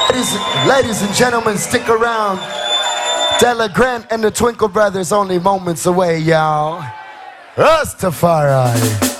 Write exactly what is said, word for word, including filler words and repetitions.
Ladies, ladies and gentlemen, stick around. Della Grant and the Twinkle Brothers only moments away, y'all. Rastafari.